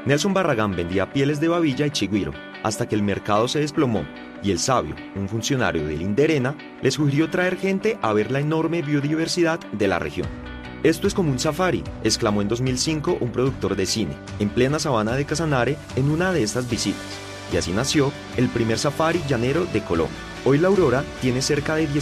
Nelson Barragán vendía pieles de babilla y chigüiro, hasta que el mercado se desplomó y el sabio, un funcionario del Inderena, le sugirió traer gente a ver la enorme biodiversidad de la región. Esto es como un safari, exclamó en 2005 un productor de cine, en plena sabana de Casanare, en una de estas visitas. Y así nació el primer safari llanero de Colombia. Hoy la Aurora tiene cerca de